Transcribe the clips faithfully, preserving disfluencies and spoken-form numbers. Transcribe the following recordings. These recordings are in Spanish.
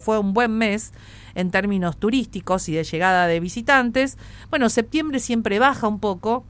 fue un buen mes en términos turísticos y de llegada de visitantes. Bueno, septiembre siempre baja un poco,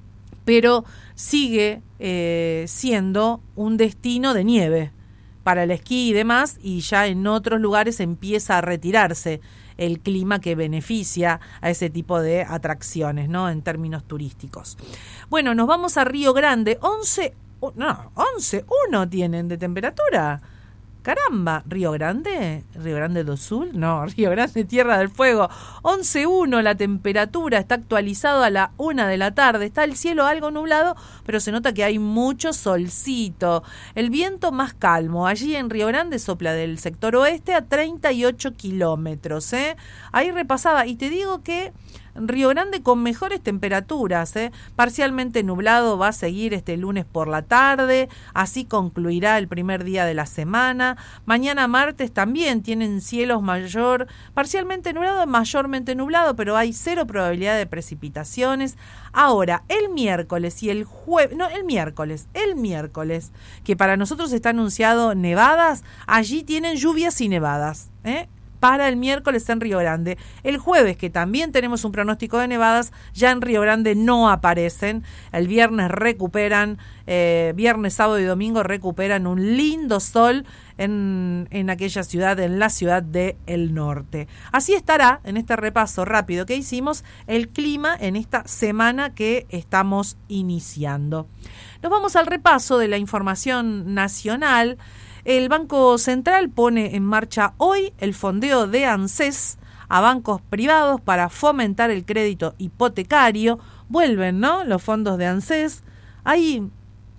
pero sigue eh, siendo un destino de nieve para el esquí y demás, y ya en otros lugares empieza a retirarse el clima que beneficia a ese tipo de atracciones, ¿no? En términos turísticos. Bueno, nos vamos a Río Grande. once, no, once, uno tienen de temperatura. Caramba, Río Grande, Río Grande do Sul, no, Río Grande, Tierra del Fuego. once uno la temperatura, está actualizado a la una de la tarde, está el cielo algo nublado, pero se nota que hay mucho solcito. El viento más calmo, allí en Río Grande sopla del sector oeste a treinta y ocho kilómetros, ¿eh? Ahí repasaba, y te digo que Río Grande con mejores temperaturas, ¿eh? Parcialmente nublado va a seguir este lunes por la tarde, así concluirá el primer día de la semana. Mañana martes también tienen cielos mayor, parcialmente nublado, mayormente nublado, pero hay cero probabilidad de precipitaciones. Ahora, el miércoles y el jueves, no, el miércoles, el miércoles, que para nosotros está anunciado nevadas, allí tienen lluvias y nevadas, ¿eh? Para el miércoles en Río Grande. El jueves, que también tenemos un pronóstico de nevadas, ya en Río Grande no aparecen. El viernes recuperan, eh, viernes, sábado y domingo recuperan un lindo sol en, en aquella ciudad, en la ciudad de El Norte. Así estará, en este repaso rápido que hicimos, el clima en esta semana que estamos iniciando. Nos vamos al repaso de la información nacional. El Banco Central pone en marcha hoy el fondeo de ANSES a bancos privados para fomentar el crédito hipotecario. Vuelven, ¿no?, los fondos de ANSES. Hay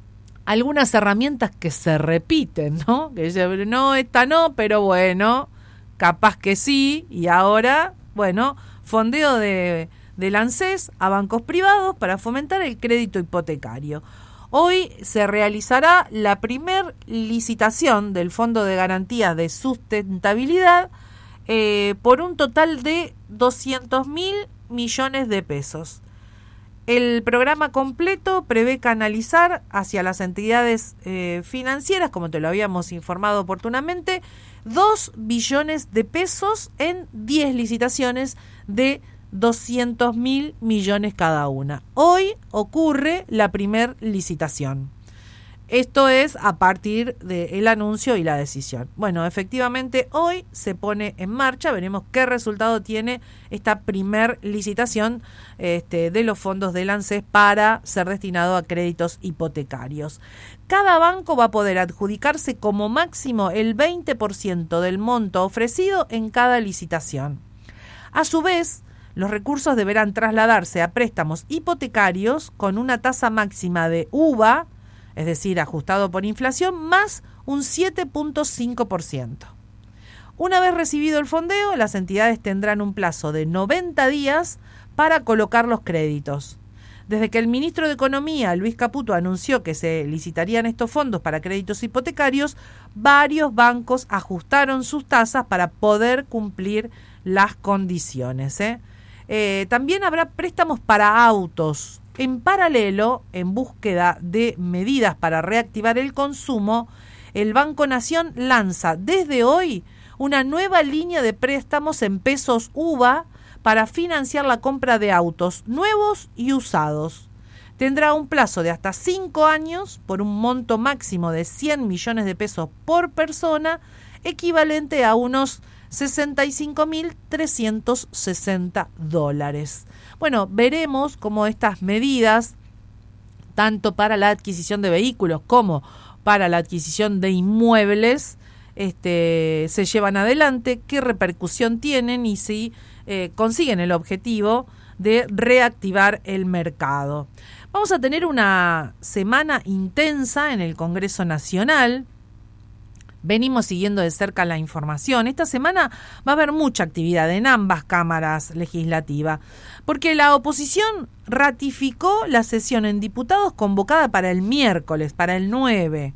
algunas herramientas que se repiten, ¿no? Que dicen, no, esta no, pero bueno, capaz que sí. Y ahora, bueno, fondeo de, del ANSES a bancos privados para fomentar el crédito hipotecario. Hoy se realizará la primer licitación del Fondo de Garantías de Sustentabilidad eh, por un total de doscientos mil millones de pesos. El programa completo prevé canalizar hacia las entidades eh, financieras, como te lo habíamos informado oportunamente, dos billones de pesos en diez licitaciones de doscientos mil millones cada una. Hoy ocurre la primer licitación. Esto es a partir del anuncio y la decisión. Bueno, efectivamente hoy se pone en marcha, veremos qué resultado tiene esta primer licitación este, de los fondos del ANSES para ser destinado a créditos hipotecarios. Cada banco va a poder adjudicarse como máximo el veinte por ciento del monto ofrecido en cada licitación. A su vez, los recursos deberán trasladarse a préstamos hipotecarios con una tasa máxima de U V A, es decir, ajustado por inflación, más un siete punto cinco por ciento. Una vez recibido el fondeo, las entidades tendrán un plazo de noventa días para colocar los créditos. Desde que el ministro de Economía, Luis Caputo, anunció que se licitarían estos fondos para créditos hipotecarios, varios bancos ajustaron sus tasas para poder cumplir las condiciones, ¿eh? Eh, también habrá préstamos para autos. En paralelo, en búsqueda de medidas para reactivar el consumo, el Banco Nación lanza desde hoy una nueva línea de préstamos en pesos U V A para financiar la compra de autos nuevos y usados. Tendrá un plazo de hasta cinco años por un monto máximo de cien millones de pesos por persona, equivalente a unos sesenta y cinco mil trescientos sesenta dólares. Bueno, veremos cómo estas medidas, tanto para la adquisición de vehículos como para la adquisición de inmuebles, este, se llevan adelante, qué repercusión tienen y si eh, consiguen el objetivo de reactivar el mercado. Vamos a tener una semana intensa en el Congreso Nacional. Venimos siguiendo de cerca la información. Esta semana va a haber mucha actividad en ambas cámaras legislativas, porque la oposición ratificó la sesión en diputados convocada para el miércoles, para el nueve.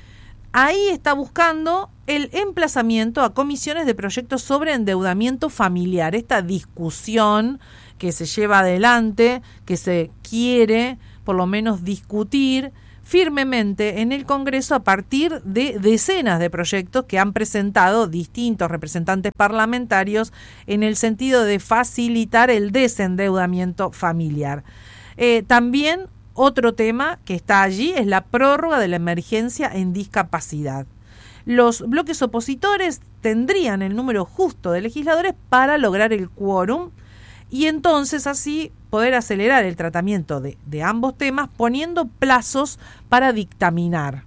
Ahí está buscando el emplazamiento a comisiones de proyectos sobre endeudamiento familiar. Esta discusión que se lleva adelante, que se quiere por lo menos discutir firmemente en el Congreso a partir de decenas de proyectos que han presentado distintos representantes parlamentarios en el sentido de facilitar el desendeudamiento familiar. Eh, también otro tema que está allí es la prórroga de la emergencia en discapacidad. Los bloques opositores tendrían el número justo de legisladores para lograr el quórum y entonces así poder acelerar el tratamiento de, de ambos temas poniendo plazos para dictaminar.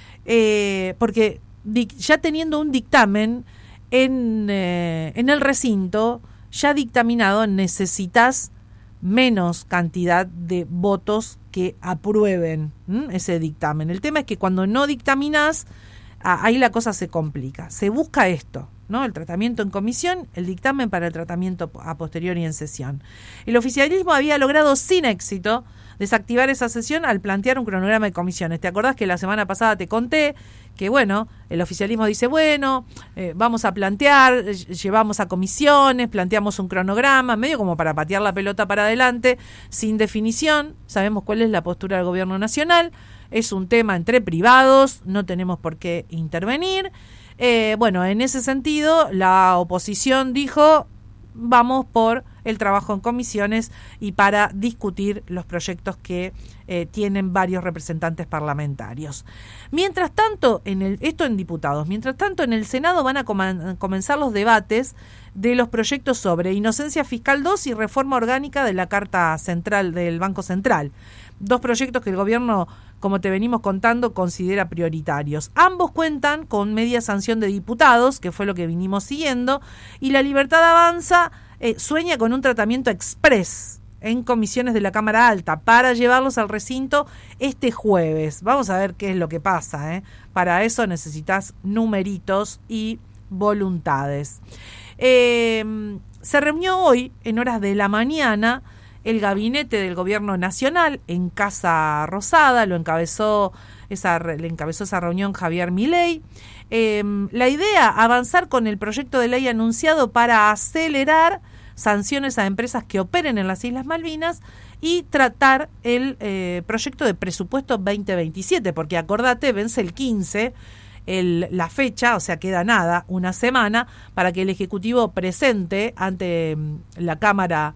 Eh, porque dic- ya teniendo un dictamen en, eh, en el recinto, ya dictaminado, necesitas menos cantidad de votos que aprueben ¿m? ese dictamen. El tema es que cuando no dictaminás, ahí la cosa se complica. Se busca esto, ¿no? El tratamiento en comisión, el dictamen para el tratamiento a posteriori en sesión. El oficialismo había logrado sin éxito desactivar esa sesión al plantear un cronograma de comisiones. ¿Te acordás que la semana pasada te conté que, bueno, el oficialismo dice, bueno, eh, vamos a plantear, eh, llevamos a comisiones, planteamos un cronograma, medio como para patear la pelota para adelante, sin definición? Sabemos cuál es la postura del gobierno nacional. Es un tema entre privados, no tenemos por qué intervenir. Eh, bueno, en ese sentido, la oposición dijo, vamos por el trabajo en comisiones y para discutir los proyectos que eh, tienen varios representantes parlamentarios. Mientras tanto, en el, esto en diputados, mientras tanto en el Senado van a com- comenzar los debates de los proyectos sobre inocencia fiscal dos y reforma orgánica de la Carta Central del Banco Central. Dos proyectos que el gobierno, como te venimos contando, considera prioritarios. Ambos cuentan con media sanción de diputados, que fue lo que vinimos siguiendo, y La Libertad Avanza eh, sueña con un tratamiento express en comisiones de la Cámara Alta para llevarlos al recinto este jueves. Vamos a ver qué es lo que pasa, ¿eh? Para eso necesitas numeritos y voluntades. Eh, se reunió hoy, en horas de la mañana, el gabinete del gobierno nacional en Casa Rosada, lo encabezó esa, le encabezó esa reunión Javier Milei. Eh, la idea, avanzar con el proyecto de ley anunciado para acelerar sanciones a empresas que operen en las Islas Malvinas y tratar el eh, proyecto de presupuesto veinte veintisiete, porque acordate, vence el quince, el, la fecha, o sea, queda nada, una semana, para que el Ejecutivo presente ante la Cámara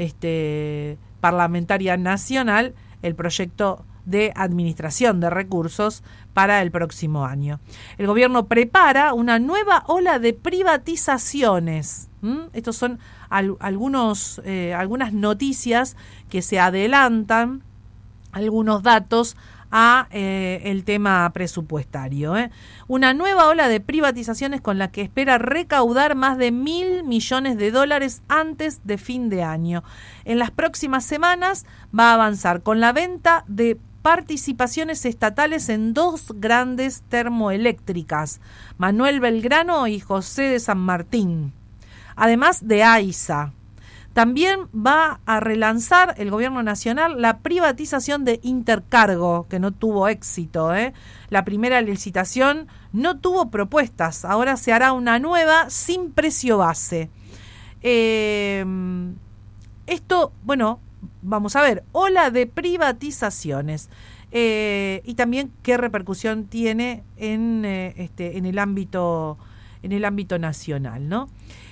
este, Parlamentaria Nacional el proyecto de administración de recursos para el próximo año. El gobierno prepara una nueva ola de privatizaciones. ¿Mm? Estos son al, algunos, eh, algunas noticias que se adelantan, algunos datos a eh, el tema presupuestario. ¿eh? Una nueva ola de privatizaciones con la que espera recaudar más de mil millones de dólares antes de fin de año. En las próximas semanas va a avanzar con la venta de participaciones estatales en dos grandes termoeléctricas, Manuel Belgrano y José de San Martín, además de AISA. También va a relanzar el gobierno nacional la privatización de Intercargo, que no tuvo éxito. ¿eh? La primera licitación no tuvo propuestas, ahora se hará una nueva sin precio base. Eh, esto, bueno, vamos a ver, ola de privatizaciones. Eh, y también qué repercusión tiene en, eh, este, en el ámbito, en el ámbito nacional, ¿no?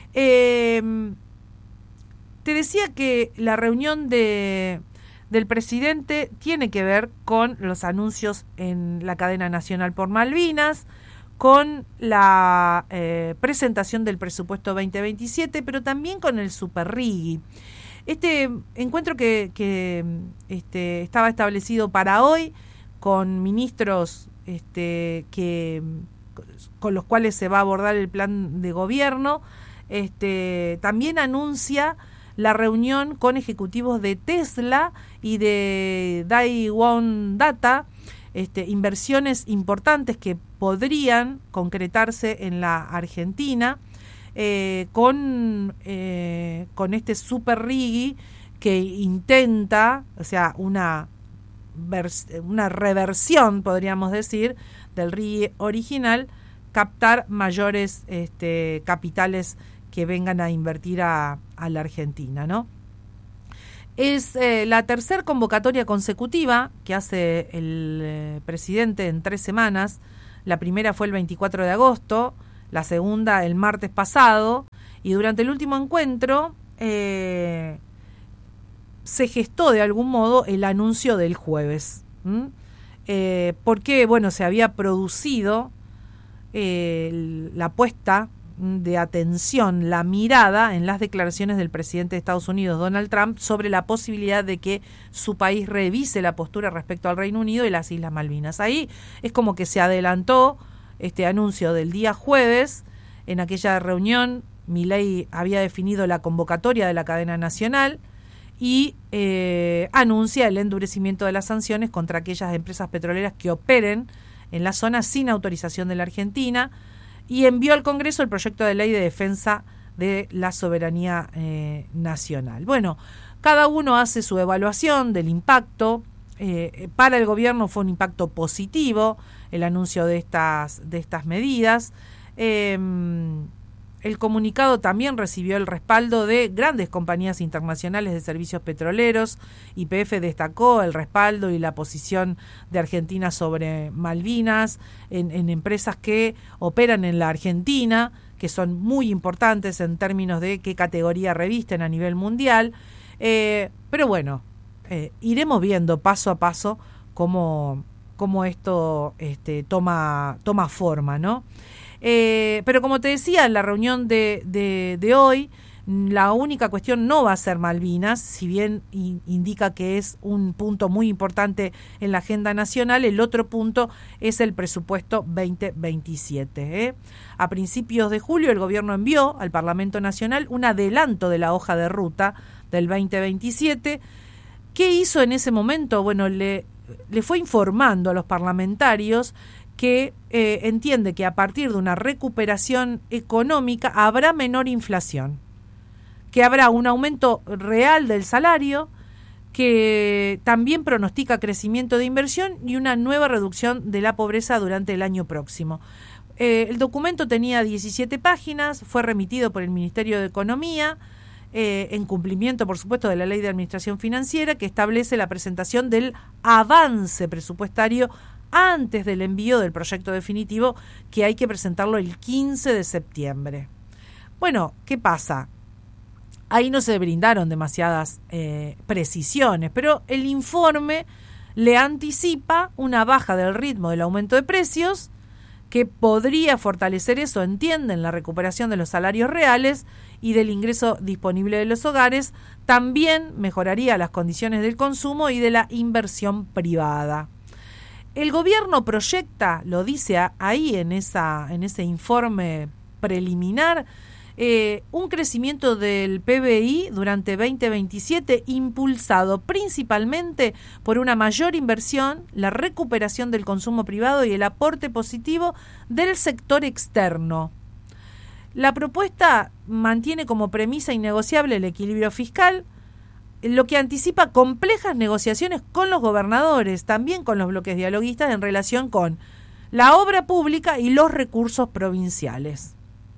Eh, Te decía que la reunión de, del presidente tiene que ver con los anuncios en la cadena nacional por Malvinas, con la eh, presentación del presupuesto veinte veintisiete, pero también con el Super Rigui. Este encuentro que, que este, estaba establecido para hoy, con ministros este, que, con los cuales se va a abordar el plan de gobierno, este, también anuncia la reunión con ejecutivos de Tesla y de Daewon Data, este, inversiones importantes que podrían concretarse en la Argentina, eh, con, eh, con este Super Rigui que intenta, o sea, una, vers- una reversión, podríamos decir, del Rigui original, captar mayores este, capitales que vengan a invertir a, a la Argentina, ¿no? Es eh, la tercera convocatoria consecutiva que hace el eh, presidente en tres semanas. La primera fue el veinticuatro de agosto, la segunda el martes pasado, y durante el último encuentro eh, se gestó de algún modo el anuncio del jueves. ¿Mm? Eh, porque, bueno, se había producido eh, la puesta de atención, la mirada en las declaraciones del presidente de Estados Unidos, Donald Trump, sobre la posibilidad de que su país revise la postura respecto al Reino Unido y las Islas Malvinas. Ahí es como que se adelantó este anuncio del día jueves. En aquella reunión, Milei había definido la convocatoria de la cadena nacional y eh, anuncia el endurecimiento de las sanciones contra aquellas empresas petroleras que operen en la zona sin autorización de la Argentina, y envió al Congreso el proyecto de ley de defensa de la soberanía eh, nacional. Bueno, cada uno hace su evaluación del impacto. Eh, para el gobierno fue un impacto positivo el anuncio de estas, de estas medidas. Eh, el comunicado también recibió el respaldo de grandes compañías internacionales de servicios petroleros. Y P F destacó el respaldo y la posición de Argentina sobre Malvinas en, en empresas que operan en la Argentina, que son muy importantes en términos de qué categoría revisten a nivel mundial. Eh, pero bueno, eh, iremos viendo paso a paso cómo, cómo esto este, toma, toma forma, ¿no? Eh, pero como te decía, en la reunión de, de, de hoy, la única cuestión no va a ser Malvinas, si bien in, indica que es un punto muy importante en la agenda nacional. El otro punto es el presupuesto veinte veintisiete. ¿eh? A principios de julio el gobierno envió al Parlamento Nacional un adelanto de la hoja de ruta del veinte veintisiete. ¿Qué hizo en ese momento? Bueno, le, le fue informando a los parlamentarios que eh, entiende que a partir de una recuperación económica habrá menor inflación, que habrá un aumento real del salario, que también pronostica crecimiento de inversión y una nueva reducción de la pobreza durante el año próximo. Eh, el documento tenía diecisiete páginas, fue remitido por el Ministerio de Economía, eh, en cumplimiento, por supuesto, de la Ley de Administración Financiera, que establece la presentación del avance presupuestario antes del envío del proyecto definitivo, que hay que presentarlo el quince de septiembre. Bueno, ¿qué pasa? Ahí no se brindaron demasiadas eh, precisiones, pero el informe le anticipa una baja del ritmo del aumento de precios, que podría fortalecer eso, entienden, la recuperación de los salarios reales y del ingreso disponible de los hogares. También mejoraría las condiciones del consumo y de la inversión privada. El gobierno proyecta, lo dice ahí en, esa, en ese informe preliminar, eh, un crecimiento del P B I durante veinte veintisiete impulsado principalmente por una mayor inversión, la recuperación del consumo privado y el aporte positivo del sector externo. La propuesta mantiene como premisa innegociable el equilibrio fiscal, lo que anticipa complejas negociaciones con los gobernadores, también con los bloques dialoguistas, en relación con la obra pública y los recursos provinciales.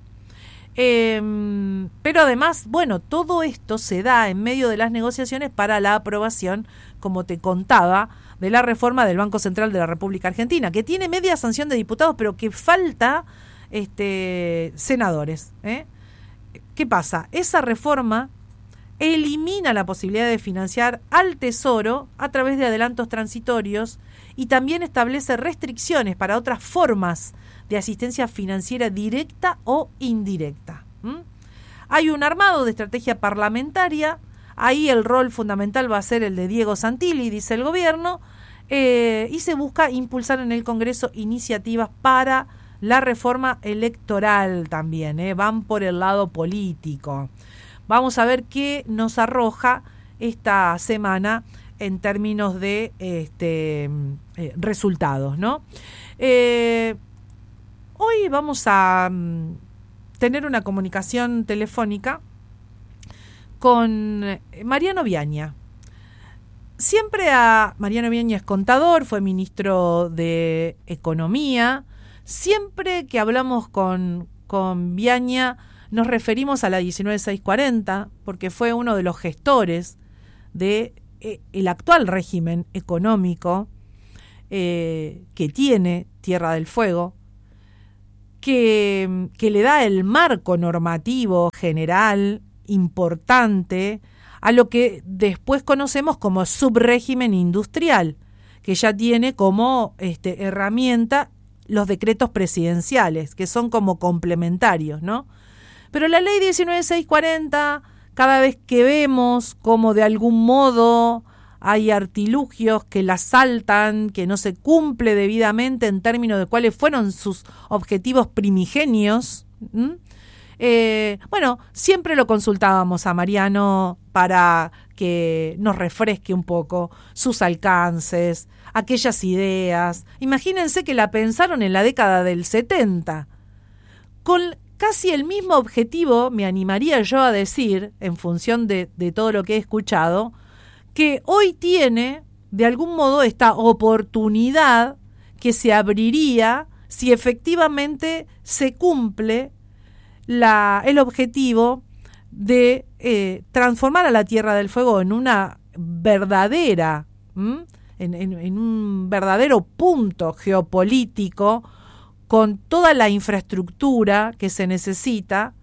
Eh, pero además, bueno, todo esto se da en medio de las negociaciones para la aprobación, como te contaba, de la reforma del Banco Central de la República Argentina, que tiene media sanción de diputados, pero que falta este, senadores. ¿eh? ¿Qué pasa? Esa reforma elimina la posibilidad de financiar al Tesoro a través de adelantos transitorios y también establece restricciones para otras formas de asistencia financiera directa o indirecta. ¿Mm? Hay un armado de estrategia parlamentaria, ahí el rol fundamental va a ser el de Diego Santilli, dice el gobierno, eh, y se busca impulsar en el Congreso iniciativas para la reforma electoral también, ¿eh? van por el lado político. Vamos a ver qué nos arroja esta semana en términos de este, eh, resultados, ¿no? Eh, hoy vamos a um, tener una comunicación telefónica con Mariano Viaña. Siempre a Mariano Viaña es contador, fue ministro de Economía. Siempre que hablamos con, con Viaña nos referimos a la diecinueve mil seiscientos cuarenta, porque fue uno de los gestores de eh, el actual régimen económico eh, que tiene Tierra del Fuego, que, que le da el marco normativo general importante a lo que después conocemos como subrégimen industrial, que ya tiene como este, herramienta los decretos presidenciales, que son como complementarios, ¿no? Pero la ley diecinueve mil seiscientos cuarenta, cada vez que vemos como de algún modo hay artilugios que la saltan, que no se cumple debidamente en términos de cuáles fueron sus objetivos primigenios, ¿m? Eh, bueno, siempre lo consultábamos a Mariano para que nos refresque un poco sus alcances, aquellas ideas. Imagínense que la pensaron en la década del setenta, con casi el mismo objetivo, me animaría yo a decir, en función de, de todo lo que he escuchado, que hoy tiene, de algún modo, esta oportunidad que se abriría si efectivamente se cumple la, el objetivo de eh, transformar a la Tierra del Fuego en una verdadera, ¿m? En, en, en un verdadero punto geopolítico, con toda la infraestructura que se necesita,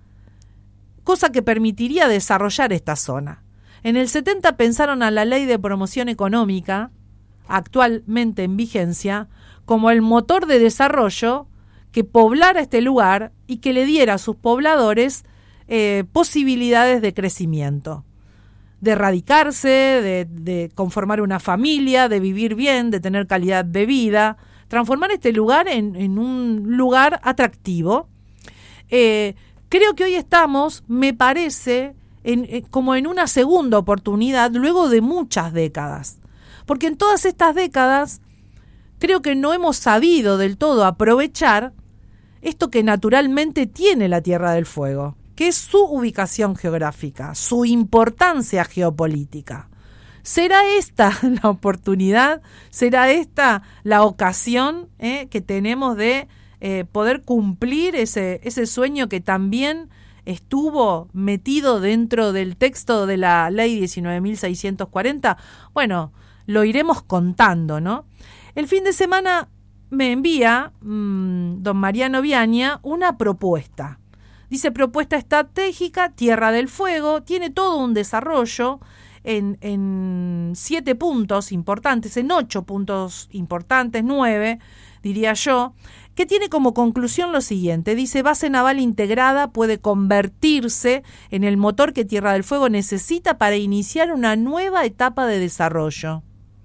cosa que permitiría desarrollar esta zona. En el setenta pensaron a la Ley de Promoción Económica, actualmente en vigencia, como el motor de desarrollo que poblara este lugar y que le diera a sus pobladores eh, posibilidades de crecimiento, de radicarse, de, de conformar una familia, de vivir bien, de tener calidad de vida, transformar este lugar en, en un lugar atractivo. Eh, creo que hoy estamos, me parece, en, en, como en una segunda oportunidad luego de muchas décadas. Porque en todas estas décadas creo que no hemos sabido del todo aprovechar esto que naturalmente tiene la Tierra del Fuego, que es su ubicación geográfica, su importancia geopolítica. ¿Será esta la oportunidad? ¿Será esta la ocasión eh, que tenemos de eh, poder cumplir ese, ese sueño que también estuvo metido dentro del texto de la Ley diecinueve mil seiscientos cuarenta? Bueno, lo iremos contando, ¿no? El fin de semana me envía mmm, don Mariano Viaña una propuesta. Dice: propuesta estratégica, Tierra del Fuego, tiene todo un desarrollo en, en siete puntos importantes, en ocho puntos importantes, nueve, diría yo, que tiene como conclusión lo siguiente. Dice: base naval integrada puede convertirse en el motor que Tierra del Fuego necesita para iniciar una nueva etapa de desarrollo.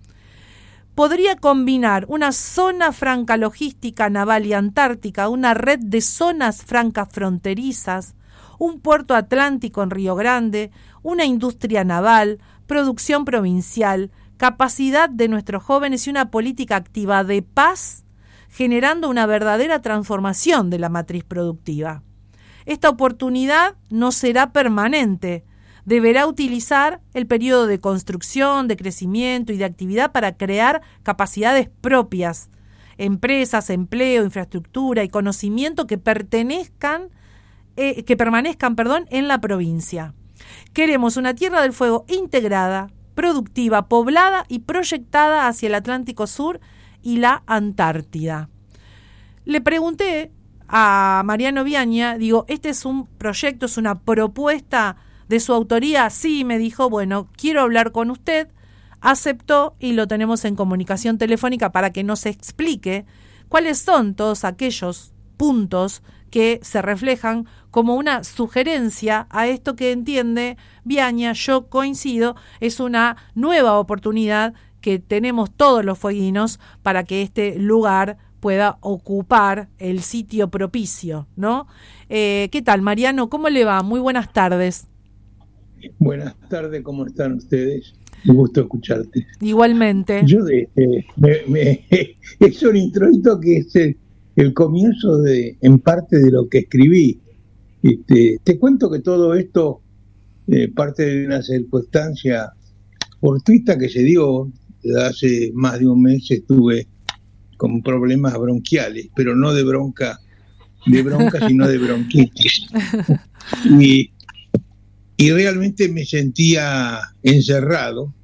Podría combinar una zona franca logística naval y antártica, una red de zonas francas fronterizas, un puerto atlántico en Río Grande, una industria naval, producción provincial, capacidad de nuestros jóvenes y una política activa de paz, generando una verdadera transformación de la matriz productiva. Esta oportunidad no será permanente. Deberá utilizar el periodo de construcción, de crecimiento y de actividad para crear capacidades propias, empresas, empleo, infraestructura y conocimiento que pertenezcan, eh, que permanezcan, perdón, en la provincia. Queremos una Tierra del Fuego integrada, productiva, poblada y proyectada hacia el Atlántico Sur y la Antártida. Le pregunté a Mariano Viaña, digo, ¿este es un proyecto, es una propuesta de su autoría? Sí, me dijo, bueno, quiero hablar con usted. Aceptó y lo tenemos en comunicación telefónica para que nos explique cuáles son todos aquellos puntos que se reflejan como una sugerencia a esto que entiende Viaña. Yo coincido, es una nueva oportunidad que tenemos todos los fueguinos para que este lugar pueda ocupar el sitio propicio, ¿no? Eh, ¿Qué tal, Mariano? ¿Cómo le va? Muy buenas tardes. Buenas tardes, ¿cómo están ustedes? Un gusto escucharte. Igualmente. Yo de, eh, me, me, es un introito que es el, el comienzo de, en parte de lo que escribí. Este, te cuento que todo esto eh, parte de una circunstancia fortuita que se dio. Hace más de un mes estuve con problemas bronquiales, pero no de bronca, de bronca, sino de bronquitis. Y y realmente me sentía encerrado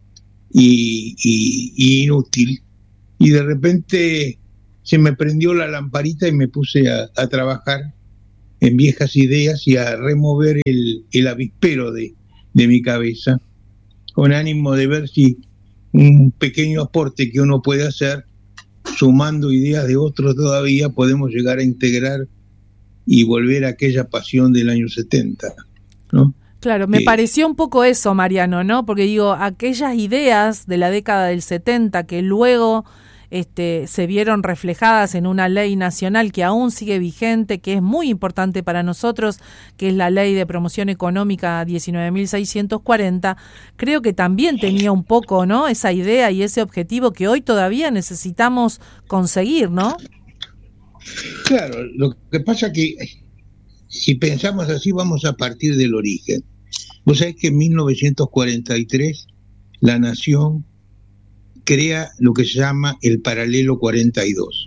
y, y, y inútil, y de repente se me prendió la lamparita y me puse a, a trabajar en viejas ideas y a remover el, el avispero de, de mi cabeza, con ánimo de ver si un pequeño aporte que uno puede hacer, sumando ideas de otros todavía, podemos llegar a integrar y volver a aquella pasión del año setenta, ¿no? Claro, me Eh, pareció un poco eso, Mariano, ¿no? Porque digo, aquellas ideas de la década del setenta que luego este, se vieron reflejadas en una ley nacional que aún sigue vigente, que es muy importante para nosotros, que es la Ley de Promoción Económica diecinueve mil seiscientos cuarenta, creo que también tenía un poco, ¿no?, esa idea y ese objetivo que hoy todavía necesitamos conseguir, ¿no? Claro, lo que pasa que si pensamos así vamos a partir del origen. Vos sabés que en mil novecientos cuarenta y tres la Nación crea lo que se llama el Paralelo cuarenta y dos.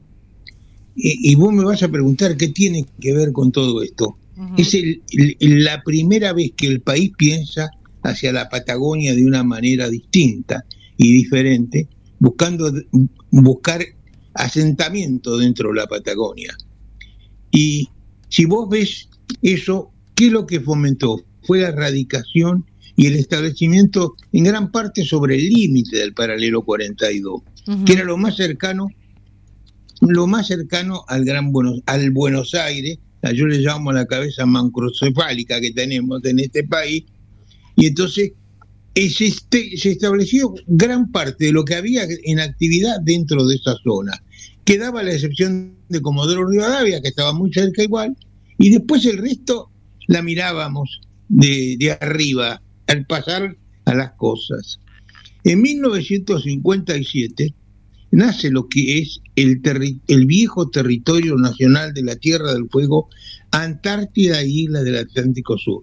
Y, y vos me vas a preguntar qué tiene que ver con todo esto. Uh-huh. Es el, el, la primera vez que el país piensa hacia la Patagonia de una manera distinta y diferente, buscando buscar asentamiento dentro de la Patagonia. Y si vos ves eso, ¿qué es lo que fomentó? Fue la erradicación y el establecimiento en gran parte sobre el límite del Paralelo cuarenta y dos, uh-huh. que era lo más cercano, lo más cercano al Gran Buenos, al Buenos Aires, yo le llamo la cabeza macrocefálica que tenemos en este país, y entonces se, este, se estableció gran parte de lo que había en actividad dentro de esa zona. Quedaba la excepción de Comodoro Rivadavia, que estaba muy cerca igual, y después el resto la mirábamos de, de arriba, al pasar a las cosas. En mil novecientos cincuenta y siete nace lo que es el, terri- el viejo territorio nacional de la Tierra del Fuego, Antártida e Islas del Atlántico Sur.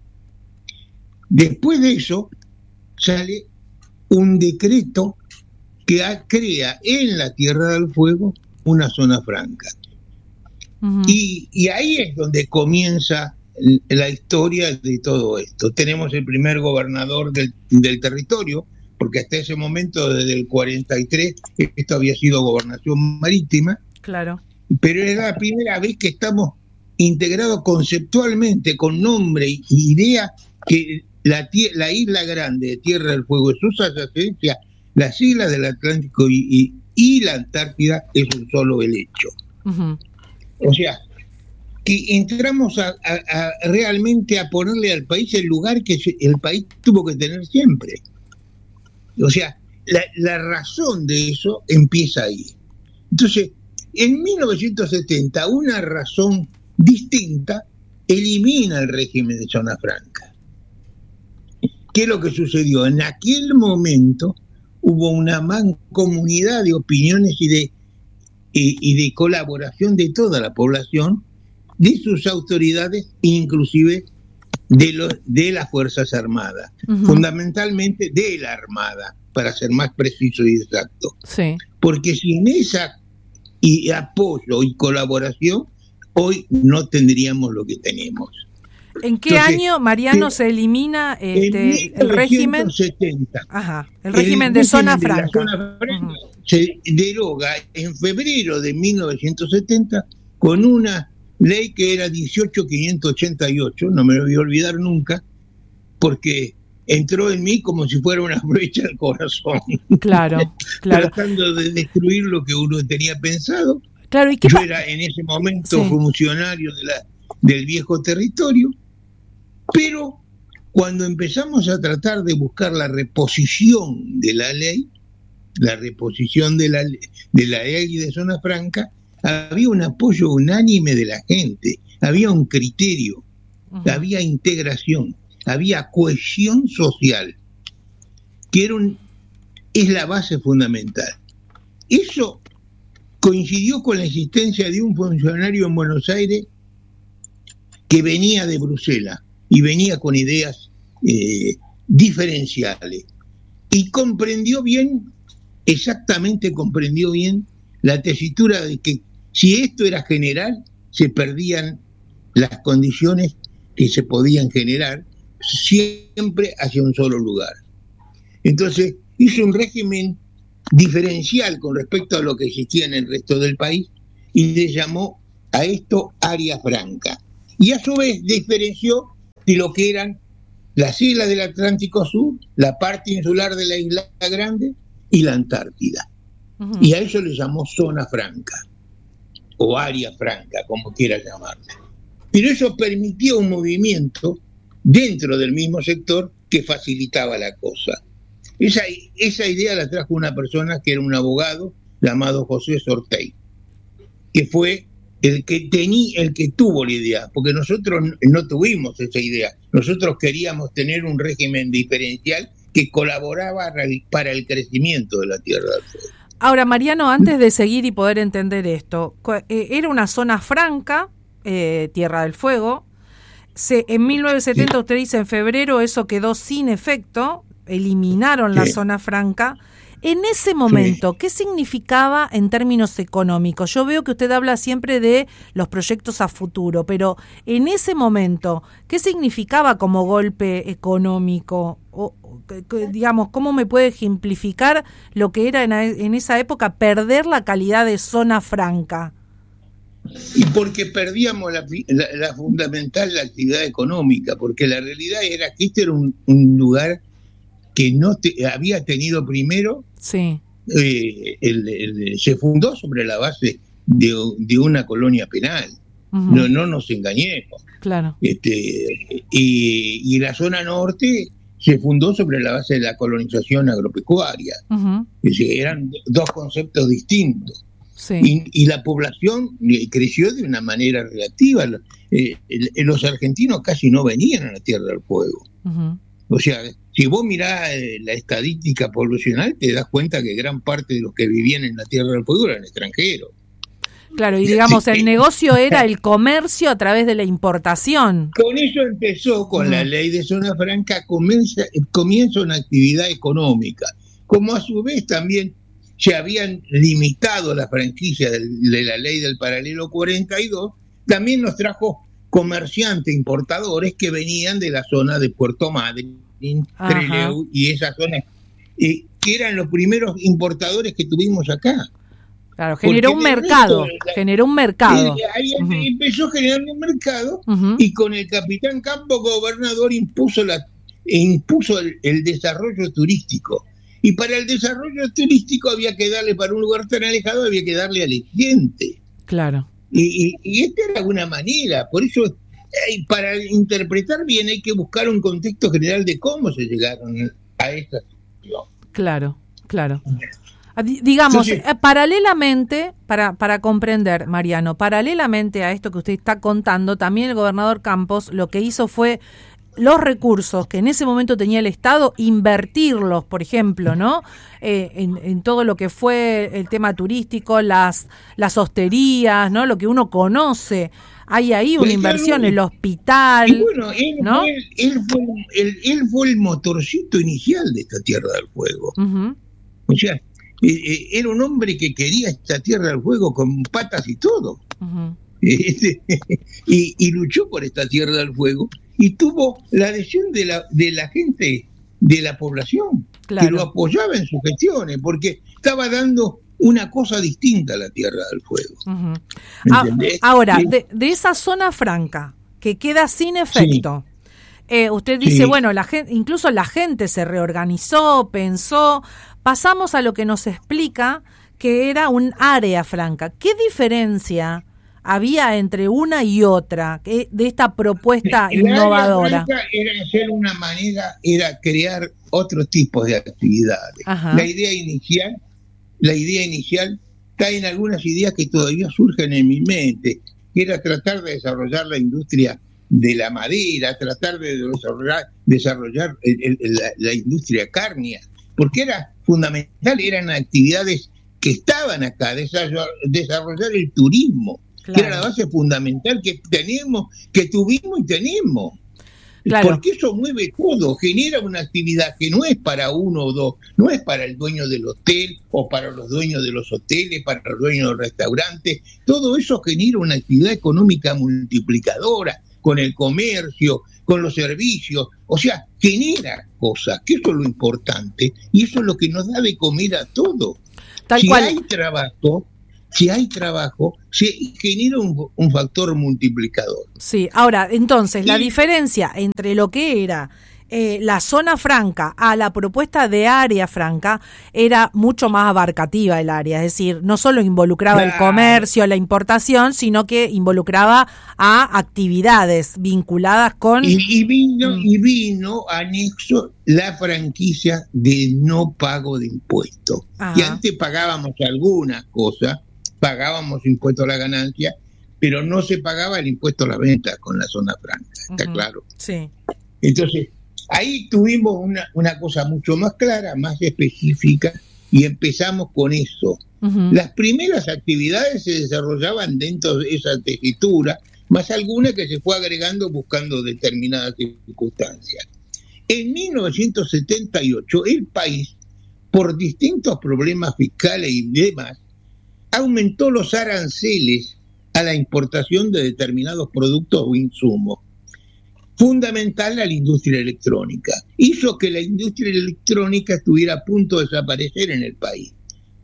Después de eso sale un decreto que crea en la Tierra del Fuego una zona franca. Uh-huh. Y, y ahí es donde comienza la historia de todo esto. Tenemos el primer gobernador del, del territorio, porque hasta ese momento, desde el cuarenta y tres, esto había sido gobernación marítima. Claro. Pero era la primera vez que estamos integrados conceptualmente, con nombre y idea, que la, la isla grande de Tierra del Fuego y sus adyacencias, las islas del Atlántico y, y, y la Antártida, es un solo helecho. Uh-huh. O sea, que entramos a, a, a realmente a ponerle al país el lugar que el país tuvo que tener siempre. O sea, la, la razón de eso empieza ahí. Entonces, en mil novecientos setenta, una razón distinta elimina el régimen de zona franca. ¿Qué es lo que sucedió? En aquel momento hubo una mancomunidad de opiniones y de, y, y de colaboración de toda la población, de sus autoridades, inclusive de, los, de las Fuerzas Armadas, uh-huh. fundamentalmente de la Armada, para ser más preciso y exacto. Sí. Porque sin esa y apoyo y colaboración, hoy no tendríamos lo que tenemos. ¿En qué Entonces, año, Mariano, eh, se elimina este, el régimen? Ajá, el régimen el de zona de franca. Zona franca uh-huh. se deroga en febrero de mil novecientos setenta con una ley que era dieciocho mil quinientos ochenta y ocho, no me lo voy a olvidar nunca, porque entró en mí como si fuera una flecha al corazón. Claro, claro. Tratando de destruir lo que uno tenía pensado. Claro, ¿y qué Yo pa- era en ese momento sí. funcionario de la, del viejo territorio, pero cuando empezamos a tratar de buscar la reposición de la ley, la reposición de la, de la ley de zona franca, había un apoyo unánime de la gente, había un criterio, uh-huh. había integración, había cohesión social, que era un, es la base fundamental. Eso coincidió con la existencia de un funcionario en Buenos Aires que venía de Bruselas y venía con ideas eh, diferenciales y comprendió bien, exactamente comprendió bien la tesitura de que si esto era general, se perdían las condiciones que se podían generar siempre hacia un solo lugar. Entonces hizo un régimen diferencial con respecto a lo que existía en el resto del país y le llamó a esto área franca. Y a su vez diferenció de lo que eran las islas del Atlántico Sur, la parte insular de la Isla Grande y la Antártida. Uh-huh. Y a eso le llamó zona franca, o área franca, como quiera llamarla. Pero eso permitía un movimiento dentro del mismo sector que facilitaba la cosa. Esa, esa idea la trajo una persona que era un abogado llamado José Sortey, que fue el que tenía, el que tuvo la idea, porque nosotros no tuvimos esa idea. Nosotros queríamos tener un régimen diferencial que colaboraba para el crecimiento de la Tierra del Fuego. Ahora, Mariano, antes de seguir y poder entender esto, era una zona franca, eh, Tierra del Fuego. Se, en mil novecientos setenta, sí. Usted dice, en febrero eso quedó sin efecto, eliminaron sí. la zona franca. En ese momento, sí. ¿qué significaba en términos económicos? Yo veo que usted habla siempre de los proyectos a futuro, pero en ese momento, ¿qué significaba como golpe económico? O, digamos, ¿cómo me puede ejemplificar lo que era en, en esa época perder la calidad de zona franca? Y porque perdíamos la, la, la fundamental la actividad económica, porque la realidad era que este era un, un lugar que no te, había tenido primero, sí. eh, el, el, se fundó sobre la base de, de una colonia penal. Uh-huh. No, no nos engañemos. Claro. Este, y, y la zona norte se fundó sobre la base de la colonización agropecuaria. Uh-huh. Es decir, eran dos conceptos distintos. Sí. Y, y la población creció de una manera relativa. Eh, los argentinos casi no venían a la Tierra del Fuego. Uh-huh. O sea, si vos mirás eh, la estadística poblacional, te das cuenta que gran parte de los que vivían en la Tierra del Fuego eran extranjeros. Claro, y digamos, el negocio era el comercio a través de la importación. Con eso empezó, con uh-huh. la ley de zona franca, comienza, comienza una actividad económica. Como a su vez también se habían limitado las franquicias de, de la ley del paralelo cuarenta y dos, también nos trajo comerciantes importadores que venían de la zona de Puerto Madryn, Trelew y esa zona, eh, que eran los primeros importadores que tuvimos acá. Claro, generó Porque un mercado, resto, la, generó un mercado. Ahí uh-huh. empezó generando un mercado uh-huh. y con el capitán Campo gobernador impuso la impuso el, el desarrollo turístico. Y para el desarrollo turístico había que darle, para un lugar tan alejado, había que darle a la gente. Claro. Y, y, y esta era una manera, por eso eh, para interpretar bien hay que buscar un contexto general de cómo se llegaron a esta situación. Claro, claro. Digamos, Entonces, eh, paralelamente, para, para comprender, Mariano, paralelamente a esto que usted está contando, también el gobernador Campos lo que hizo fue los recursos que en ese momento tenía el Estado, invertirlos, por ejemplo, ¿no? Eh, en, en todo lo que fue el tema turístico, las, las hosterías, ¿no? Lo que uno conoce. Hay ahí una inversión, el hospital. Y bueno, él, ¿no? fue, él, fue, él, él fue el motorcito inicial de esta Tierra del Fuego. Uh-huh. O sea, eh, era un hombre que quería esta Tierra del Fuego con patas y todo. Uh-huh. Este, y, y luchó por esta Tierra del Fuego y tuvo la adhesión de la, de la gente, de la población, claro, que lo apoyaba en sus gestiones, porque estaba dando una cosa distinta a la Tierra del Fuego. Uh-huh. Ah, ahora, ¿sí? de, de esa zona franca que queda sin efecto, sí. eh, usted dice, sí. bueno, la gente, incluso la gente se reorganizó, pensó, pasamos a lo que nos explica que era un área franca. ¿Qué diferencia había entre una y otra de esta propuesta la innovadora? Era hacer una manera, era crear otros tipos de actividades. Ajá. La idea inicial, la idea inicial está en algunas ideas que todavía surgen en mi mente, que era tratar de desarrollar la industria de la madera, tratar de desarrollar, desarrollar el, el, el, la, la industria cárnica, porque era fundamental, eran actividades que estaban acá, desarrollar, desarrollar el turismo. Claro. Que era la base fundamental que tenemos, que tuvimos y tenemos. Claro. Porque eso mueve todo, genera una actividad que no es para uno o dos, no es para el dueño del hotel o para los dueños de los hoteles, para los dueños de los restaurantes. Todo eso genera una actividad económica multiplicadora, con el comercio, con los servicios, o sea, genera cosas, que eso es lo importante, y eso es lo que nos da de comer a todos. Tal si cual. hay trabajo, si hay trabajo, se genera un, un factor multiplicador. Sí, ahora, entonces, y, la diferencia entre lo que era eh, la zona franca a la propuesta de área franca era mucho más abarcativa el área, es decir, no solo involucraba claro. el comercio, la importación, sino que involucraba a actividades vinculadas con... Y, y vino, mm. y vino anexo la franquicia de no pago de impuestos. Ajá. Y antes pagábamos algunas cosas, pagábamos impuesto a la ganancia, pero no se pagaba el impuesto a la venta con la zona franca, ¿está uh-huh. claro? Sí. Entonces, ahí tuvimos una, una cosa mucho más clara, más específica, y empezamos con eso. Uh-huh. Las primeras actividades se desarrollaban dentro de esa tejitura, más alguna que se fue agregando buscando determinadas circunstancias. En mil novecientos setenta y ocho, el país, por distintos problemas fiscales y demás, aumentó los aranceles a la importación de determinados productos o insumos, fundamental a la industria electrónica. Hizo que la industria electrónica estuviera a punto de desaparecer en el país.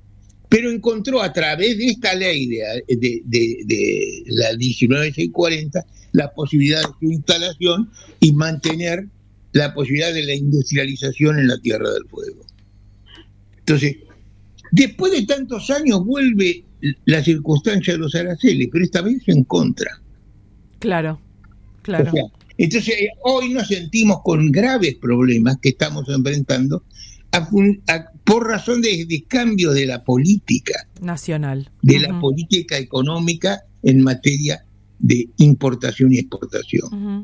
Pero encontró a través de esta ley de, de, de, de la diecinueve mil seiscientos cuarenta la posibilidad de su instalación y mantener la posibilidad de la industrialización en la Tierra del Fuego. Entonces, después de tantos años vuelve la circunstancia de los aranceles, pero esta vez en contra. Claro, claro. O sea, entonces, hoy nos sentimos con graves problemas que estamos enfrentando a fun- a, por razón de, de cambio de la política nacional, de uh-huh. la política económica en materia de importación y exportación. Uh-huh.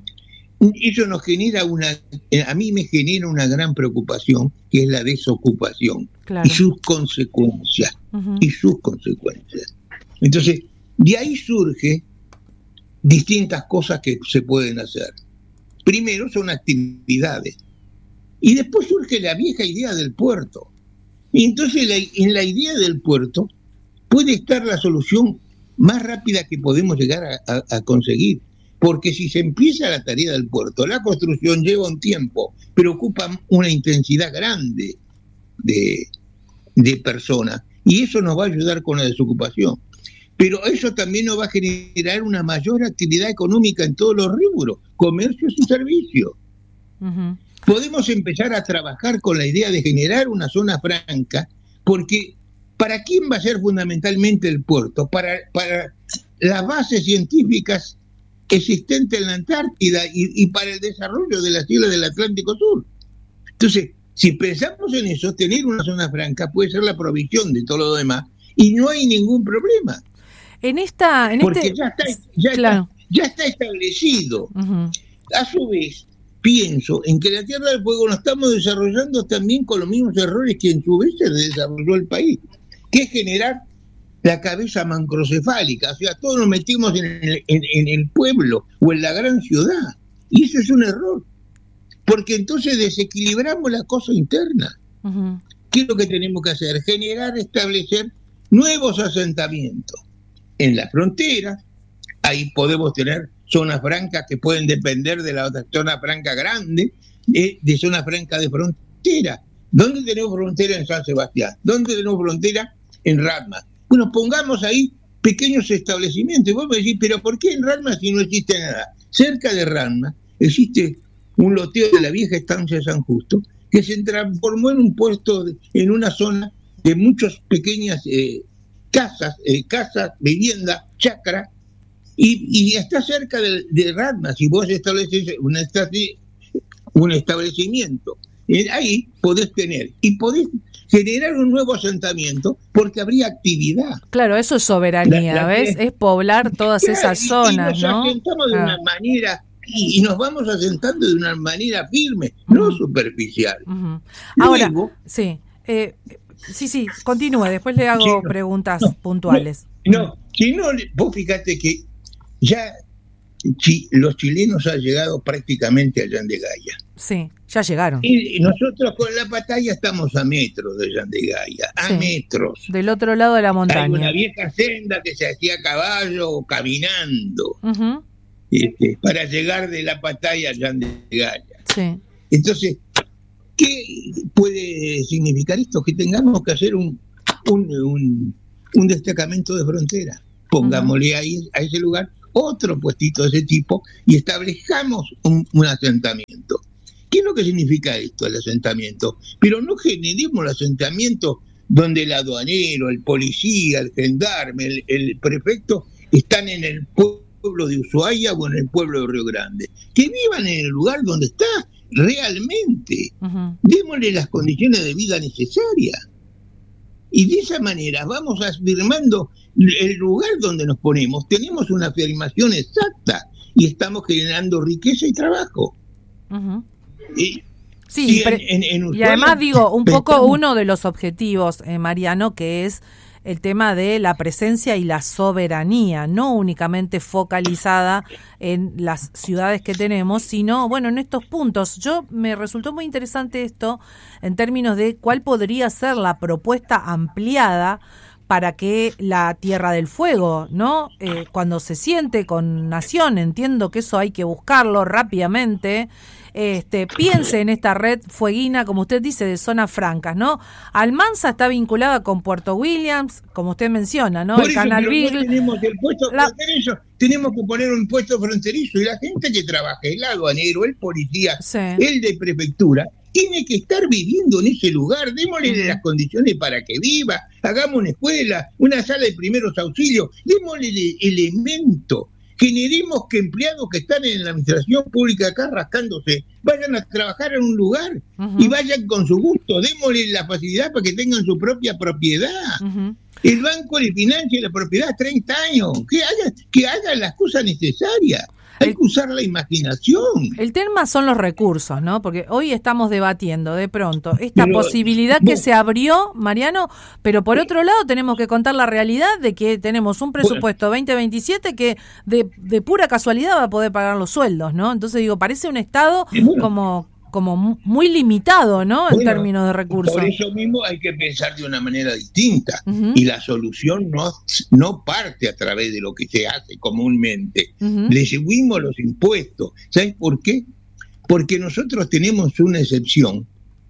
Eso nos genera una, a mí me genera una gran preocupación, que es la desocupación, claro. y sus consecuencias, uh-huh. y sus consecuencias. Entonces, de ahí surge distintas cosas que se pueden hacer. Primero son actividades, y después surge la vieja idea del puerto. Y entonces la, en la idea del puerto puede estar la solución más rápida que podemos llegar a, a, a conseguir. Porque si se empieza la tarea del puerto, la construcción lleva un tiempo, pero ocupa una intensidad grande de, de personas, y eso nos va a ayudar con la desocupación. Pero eso también nos va a generar una mayor actividad económica en todos los rubros, comercios y servicios. Uh-huh. Podemos empezar a trabajar con la idea de generar una zona franca, porque ¿para quién va a ser fundamentalmente el puerto? Para, para las bases científicas existente en la Antártida y, y para el desarrollo de las islas del Atlántico Sur. Entonces, si pensamos en eso, tener una zona franca puede ser la provisión de todo lo demás y no hay ningún problema. En esta, en porque este... ya está, ya, claro. está, ya está establecido. Uh-huh. A su vez, pienso en que la Tierra del Fuego nos estamos desarrollando también con los mismos errores que en su vez se desarrolló el país, que es generar la cabeza macrocefálica, o sea, todos nos metimos en el, en, en el pueblo o en la gran ciudad, y eso es un error, porque entonces desequilibramos la cosa interna. Uh-huh. ¿Qué es lo que tenemos que hacer? Generar, establecer nuevos asentamientos en la frontera. Ahí podemos tener zonas francas que pueden depender de la otra zona franca grande, de, de zona franca de frontera. ¿Dónde tenemos frontera? En San Sebastián. ¿Dónde tenemos frontera? En Ratma. Bueno, pongamos ahí pequeños establecimientos. Y vos me decís, ¿pero por qué en Ratma si no existe nada? Cerca de Ratma existe un loteo de la vieja estancia de San Justo, que se transformó en un puesto, de, en una zona de muchas pequeñas eh, casas, eh, casas, viviendas, chacras, y, y está cerca de, de Ratma. Si vos estableces un, un establecimiento, eh, ahí podés tener, y podés generar un nuevo asentamiento porque habría actividad. Claro, eso es soberanía, la, la, ¿ves? Es poblar todas claro, esas zonas, y nos ¿no? asentamos de ah. una manera y, y nos vamos asentando de una manera firme, uh-huh. no superficial. Uh-huh. Ahora, Luego, sí, eh, sí, sí, continúe, después le hago sí, no, preguntas no, puntuales. No, no, si no, vos fíjate que ya chi, los chilenos han llegado prácticamente a Llandegaia. Sí, ya llegaron. Y nosotros con la batalla estamos a metros de Llandegaia, a sí, metros. Del otro lado de la montaña. Hay una vieja senda que se hacía a caballo o caminando. Uh-huh. este, para llegar de la Pataya a Llan de Gaya. Sí. Entonces, ¿qué puede significar esto? Que tengamos que hacer un, un, un, un destacamento de frontera. Pongámosle uh-huh. ahí a ese lugar otro puestito de ese tipo y establezcamos un, un asentamiento. ¿Qué es lo que significa esto, el asentamiento? Pero no generemos el asentamiento donde el aduanero, el policía, el gendarme, el, el prefecto están en el pueblo de Ushuaia o en el pueblo de Río Grande. Que vivan en el lugar donde está realmente. Uh-huh. Démosle las condiciones de vida necesarias. Y de esa manera vamos afirmando el lugar donde nos ponemos. Tenemos una afirmación exacta y estamos generando riqueza y trabajo. Uh-huh. Y, sí, y, en, en, en Ushuaia, y además digo, un poco pensamos, uno de los objetivos, eh, Mariano, que es el tema de la presencia y la soberanía, no únicamente focalizada en las ciudades que tenemos, sino, bueno, en estos puntos. Yo me resultó muy interesante esto en términos de cuál podría ser la propuesta ampliada para que la Tierra del Fuego, ¿no? Eh, cuando se siente con Nación, entiendo que eso hay que buscarlo rápidamente, este, piense en esta red fueguina, como usted dice, de zonas francas, ¿no? Almanza está vinculada con Puerto Williams, como usted menciona, ¿no? Por el eso, Canal Beagle. No tenemos el puesto la... fronterizo, tenemos que poner un puesto fronterizo y la gente que trabaja, el aduanero, el policía, sí. el de prefectura, tiene que estar viviendo en ese lugar, démosle uh-huh. las condiciones para que viva, hagamos una escuela, una sala de primeros auxilios, démosle el elemento, generemos que empleados que están en la administración pública acá rascándose, vayan a trabajar en un lugar uh-huh. y vayan con su gusto, démosle la facilidad para que tengan su propia propiedad. Uh-huh. El banco le financia la propiedad treinta años, que hagan, que hagan las cosas necesarias. Hay que usar la imaginación. El tema son los recursos, ¿no? Porque hoy estamos debatiendo de pronto esta pero, posibilidad que bueno, se abrió, Mariano, pero por otro lado tenemos que contar la realidad de que tenemos un presupuesto bueno, veinte veintisiete que de, de pura casualidad va a poder pagar los sueldos, ¿no? Entonces digo, parece un Estado bueno, como... como muy limitado, ¿no? En bueno, términos de recursos. Por eso mismo hay que pensar de una manera distinta. Uh-huh. Y la solución no, no parte a través de lo que se hace comúnmente. Uh-huh. Le subimos los impuestos. ¿Sabes por qué? Porque nosotros tenemos una excepción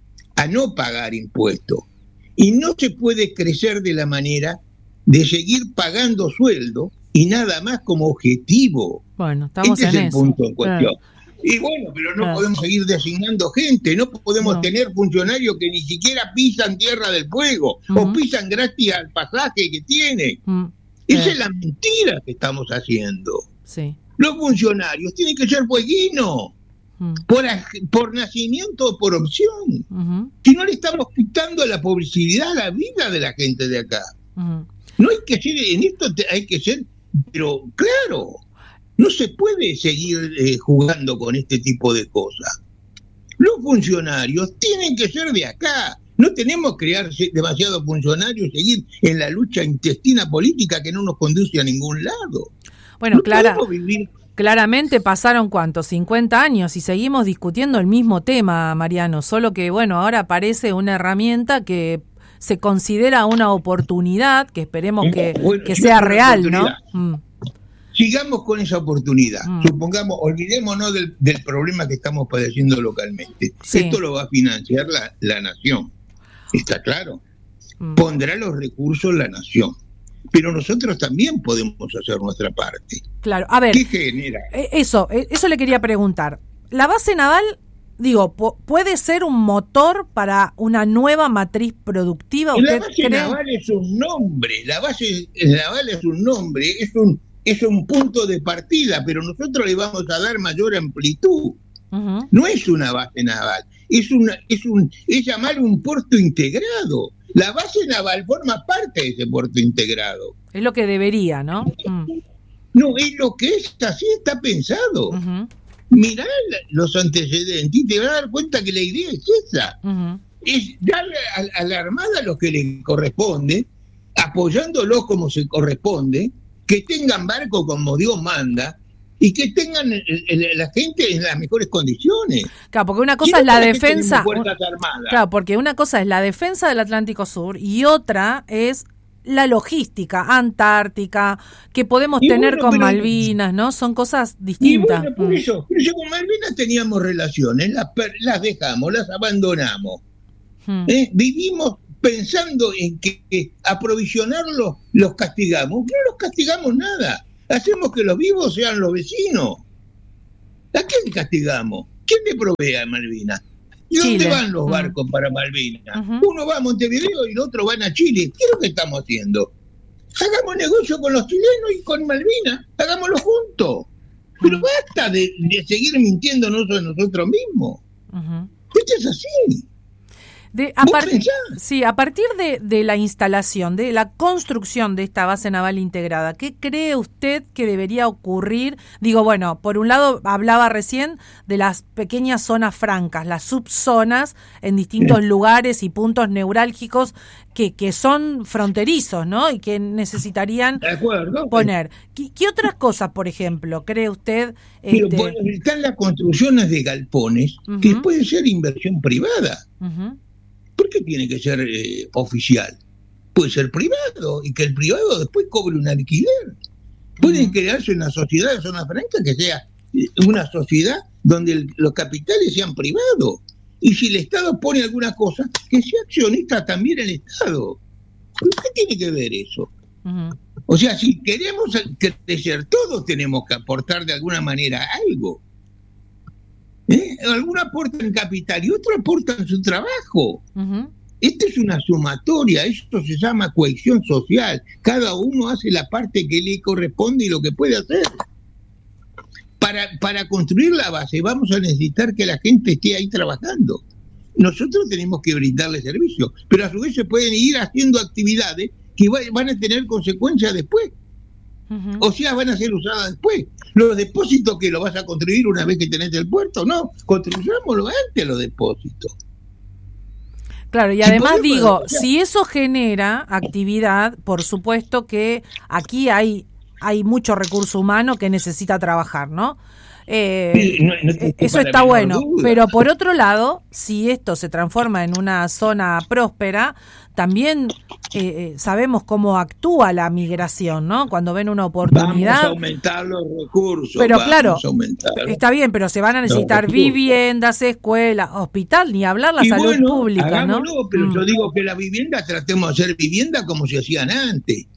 a no pagar impuestos. Y no se puede crecer de la manera de seguir pagando sueldo y nada más como objetivo. Bueno, estamos este en es eso. el punto en cuestión. Claro. Y bueno, pero no claro. podemos seguir designando gente, no podemos no. tener funcionarios que ni siquiera pisan Tierra del Fuego uh-huh. o pisan gratis al pasaje que tienen. Uh-huh. Esa sí. es la mentira que estamos haciendo. Sí. Los funcionarios tienen que ser fueguinos, uh-huh. por, por nacimiento o por opción. Uh-huh. Si no le estamos quitando la posibilidad a la vida de la gente de acá. Uh-huh. No hay que ser, en esto te, hay que ser, pero claro. No se puede seguir eh, jugando con este tipo de cosas. Los funcionarios tienen que ser de acá. No tenemos que crear demasiados funcionarios y seguir en la lucha intestina política que no nos conduce a ningún lado. Bueno, no Clara, claramente pasaron, ¿cuántos? cincuenta años y seguimos discutiendo el mismo tema, Mariano. Solo que, bueno, ahora aparece una herramienta que se considera una oportunidad, que esperemos que, bueno, que sea real, ¿no? Mm. Sigamos con esa oportunidad. Mm. Supongamos, olvidémonos del, del problema que estamos padeciendo localmente. Sí. Esto lo va a financiar la, la nación. ¿Está claro? Mm. Pondrá los recursos la nación. Pero nosotros también podemos hacer nuestra parte. Claro, a ver. ¿Qué genera? Eso, eso le quería preguntar. La base naval, digo, ¿puede ser un motor para una nueva matriz productiva? La base cree? naval es un nombre. La base naval es un nombre. Es un Es un punto de partida, pero nosotros le vamos a dar mayor amplitud. Uh-huh. No es una base naval, es una, es un, es llamar un puerto integrado. La base naval forma parte de ese puerto integrado. Es lo que debería, ¿no? Mm. No, es lo que es, así está pensado. Uh-huh. Mirá los antecedentes y te vas a dar cuenta que la idea es esa. Uh-huh. Es darle a, a la Armada lo que le corresponde, apoyándolo como se corresponde, que tengan barco como Dios manda y que tengan el, el, la gente en las mejores condiciones. Claro, porque una cosa es la defensa. Claro, porque una cosa es la defensa del Atlántico Sur y otra es la logística, Antártica, que podemos y tener bueno, con pero, Malvinas, ¿no? Son cosas distintas. Y bueno, por eso, pero yo con Malvinas teníamos relaciones, las, las dejamos, las abandonamos. Mm. ¿Eh? Vivimos pensando en que, que aprovisionarlos los castigamos. No los castigamos nada. Hacemos que los vivos sean los vecinos. ¿A quién castigamos? ¿Quién le provee a Malvinas? ¿Y dónde Chile. van los barcos uh-huh. para Malvinas? Uh-huh. Uno va a Montevideo y el otro van a Chile. ¿Qué es lo que estamos haciendo? Hagamos negocio con los chilenos y con Malvinas. Hagámoslo juntos. Pero uh-huh. basta de, de seguir mintiéndonos a nosotros mismos. Uh-huh. Esto es así. De, a, par- sí, a partir de, de la instalación, de la construcción de esta base naval integrada, ¿qué cree usted que debería ocurrir? Digo, bueno, por un lado hablaba recién de las pequeñas zonas francas, las subzonas en distintos sí. lugares y puntos neurálgicos que, que son fronterizos, ¿no? Y que necesitarían de acuerdo, poner. ¿Qué, ¿Qué otras cosas, por ejemplo, cree usted? Pero Este... bueno, están las construcciones de galpones uh-huh. que pueden ser inversión privada. Uh-huh. ¿Por qué tiene que ser eh, oficial? Puede ser privado y que el privado después cobre un alquiler. Pueden uh-huh. crearse una sociedad de zona franca que sea una sociedad donde el, los capitales sean privados. Y si el Estado pone alguna cosa, que sea accionista también el Estado. ¿Por qué tiene que ver eso? Uh-huh. O sea, si queremos crecer, todos tenemos que aportar de alguna manera algo. ¿Eh? Algunos aportan capital y otros aportan su trabajo. Uh-huh. Esto es una sumatoria, esto se llama cohesión social. Cada uno hace la parte que le corresponde y lo que puede hacer. Para, para construir la base vamos a necesitar que la gente esté ahí trabajando. Nosotros tenemos que brindarle servicio, pero a su vez se pueden ir haciendo actividades que va, van a tener consecuencias después. Uh-huh. O sea, van a ser usadas después. Los depósitos que lo vas a construir una vez que tenés el puerto, no, construyámoslo antes los depósitos. Claro, y si además podemos, digo, ya. si eso genera actividad, por supuesto que aquí hay hay mucho recurso humano que necesita trabajar, ¿no? Eh, no, no eso está bueno, duda. Pero por otro lado, si esto se transforma en una zona próspera, también eh, sabemos cómo actúa la migración, ¿no? Cuando ven una oportunidad. Vamos a aumentar los recursos. Pero claro, está bien, pero se van a necesitar viviendas, escuelas, hospital, ni hablar la y salud bueno, pública, hagámoslo, ¿no? Pero mm. yo digo que la vivienda tratemos de hacer vivienda como se hacían antes,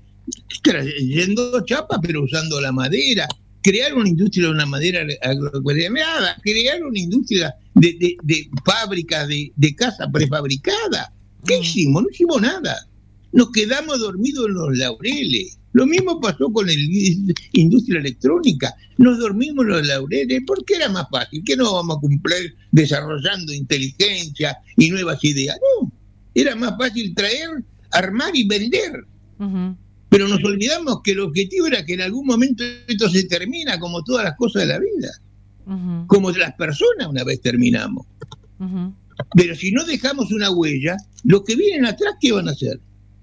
yendo chapa, pero usando la madera. Crear una industria de una madera agropecuaria, crear una industria de, de, de fábricas de, de casa prefabricada. ¿Qué mm. hicimos? No hicimos nada. Nos quedamos dormidos en los laureles. Lo mismo pasó con la industria electrónica. Nos dormimos en los laureles porque era más fácil. ¿Qué no vamos a cumplir desarrollando inteligencia y nuevas ideas? No. Era más fácil traer, armar y vender. Uh-huh. Pero nos olvidamos que el objetivo era que en algún momento esto se termina, como todas las cosas de la vida. Uh-huh. Como las personas una vez terminamos. Uh-huh. Pero si no dejamos una huella, los que vienen atrás, ¿qué van a hacer?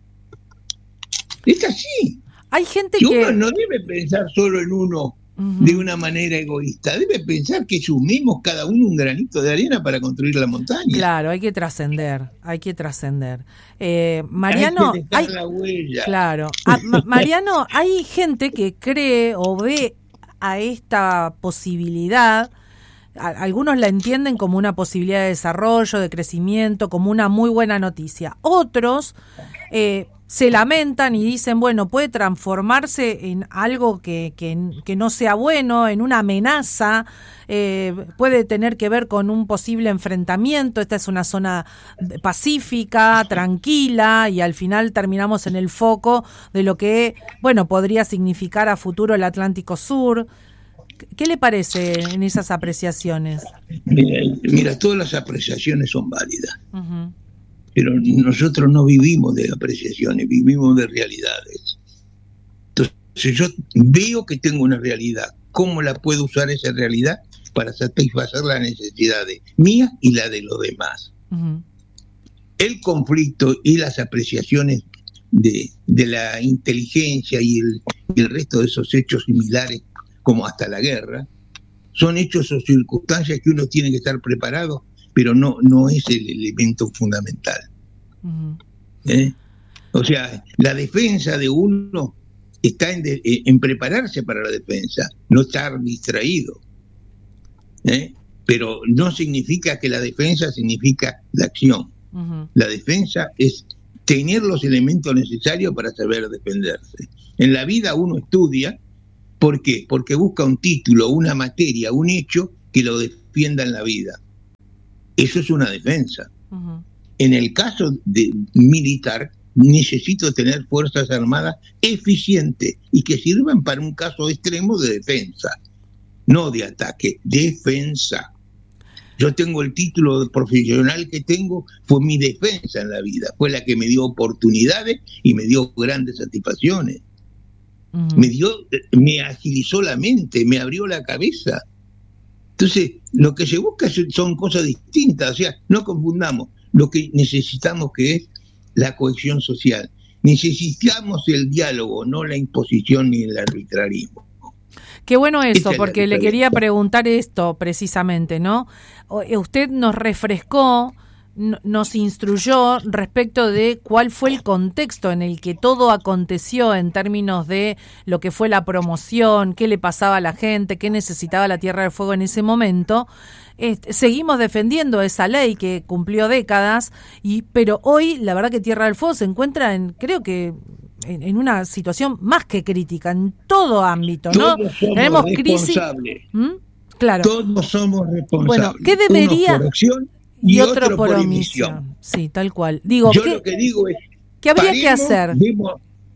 Es así. Hay gente y que... uno no debe pensar solo en uno uh-huh. de una manera egoísta. Debe pensar que sumimos cada uno un granito de arena para construir la montaña. Claro, hay que trascender, hay que trascender. Eh, Mariano, hay que dejar hay... la huella. Claro. Ah, Ma- Mariano, hay gente que cree o ve a esta posibilidad, a- algunos la entienden como una posibilidad de desarrollo, de crecimiento, como una muy buena noticia. Otros eh, se lamentan y dicen, bueno, puede transformarse en algo que, que, que no sea bueno, en una amenaza, eh, puede tener que ver con un posible enfrentamiento. Esta es una zona pacífica, tranquila, y al final terminamos en el foco de lo que, bueno, podría significar a futuro el Atlántico Sur. ¿Qué le parece en esas apreciaciones? Mira, mira todas las apreciaciones son válidas. Uh-huh. Pero nosotros no vivimos de apreciaciones, vivimos de realidades. Entonces yo veo que tengo una realidad. ¿Cómo la puedo usar esa realidad para satisfacer las necesidades mías y la de los demás? Uh-huh. El conflicto y las apreciaciones de, de la inteligencia y el, y el resto de esos hechos similares, como hasta la guerra, son hechos o circunstancias que uno tiene que estar preparado, pero no no es el elemento fundamental. Uh-huh. ¿Eh? O sea, la defensa de uno está en, de, en prepararse para la defensa, no estar distraído. ¿Eh? Pero no significa que la defensa significa la acción. Uh-huh. La defensa es tener los elementos necesarios para saber defenderse. En la vida uno estudia, ¿por qué? Porque busca un título, una materia, un hecho que lo defienda en la vida. Eso es una defensa. Uh-huh. En el caso de militar, necesito tener fuerzas armadas eficientes y que sirvan para un caso extremo de defensa, no de ataque, defensa. Yo tengo el título profesional que tengo, fue mi defensa en la vida, fue la que me dio oportunidades y me dio grandes satisfacciones. Uh-huh. Me dio, me agilizó la mente, me abrió la cabeza. Entonces, lo que se busca son cosas distintas, o sea, no confundamos lo que necesitamos, que es la cohesión social. Necesitamos el diálogo, no la imposición ni el arbitrarismo. Qué bueno eso, porque le quería preguntar esto precisamente, ¿no? Usted nos refrescó, nos instruyó respecto de cuál fue el contexto en el que todo aconteció en términos de lo que fue la promoción, qué le pasaba a la gente, qué necesitaba la Tierra del Fuego en ese momento. Este, seguimos defendiendo esa ley que cumplió décadas, y pero hoy la verdad que Tierra del Fuego se encuentra en, creo que en, en una situación más que crítica en todo ámbito, ¿no? Todos somos Tenemos responsables. crisis. ¿Mm? Claro. Todos somos responsables. Bueno, ¿qué debería? Uno por acción y, y otro, otro por, por omisión. omisión. Sí, tal cual. Digo, yo ¿qué, lo que digo es, ¿qué habría paremos, que hacer? Demos,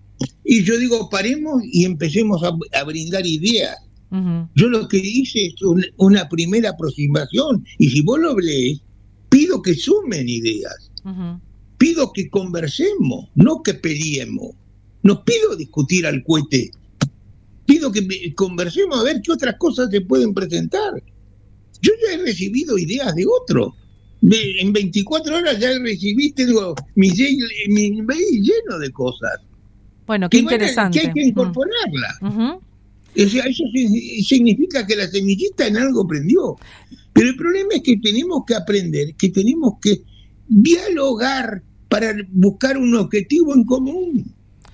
y yo digo, paremos y empecemos a, a brindar ideas. Uh-huh. Yo lo que hice es un, una primera aproximación, y si vos lo lees, pido que sumen ideas. Uh-huh. Pido que conversemos, no que peleemos. No pido discutir al cohete. Pido que conversemos a ver qué otras cosas se pueden presentar. Yo ya he recibido ideas de otros. En veinticuatro horas ya recibí, tengo mi, mi mail lleno de cosas. Bueno, qué que interesante. A, que hay que incorporarlas. Uh-huh. O sea, eso significa que la semillita en algo prendió. Pero el problema es que tenemos que aprender, que tenemos que dialogar para buscar un objetivo en común.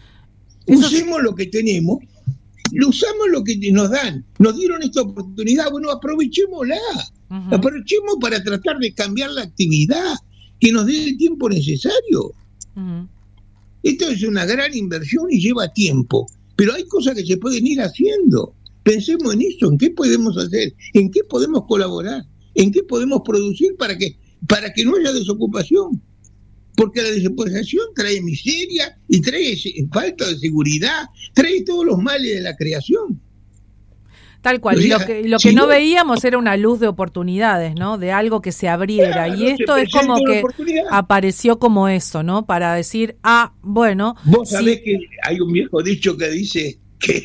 Eso Usemos sí. lo que tenemos, usamos lo que nos dan. Nos dieron esta oportunidad, bueno, aprovechémosla. Uh-huh. Aprovechemos para tratar de cambiar la actividad, que nos dé el tiempo necesario. Uh-huh. Esto es una gran inversión y lleva tiempo, pero hay cosas que se pueden ir haciendo. Pensemos en eso, en qué podemos hacer, en qué podemos colaborar, en qué podemos producir para que, para que no haya desocupación. Porque la desocupación trae miseria y trae falta de seguridad, trae todos los males de la creación. Tal cual, o sea, lo que, lo que si no, no veíamos era una luz de oportunidades, ¿no? De algo que se abriera, claro, y esto es como que apareció como eso, ¿no? Para decir, ah, bueno... Vos sabés sí. que hay un viejo dicho que dice que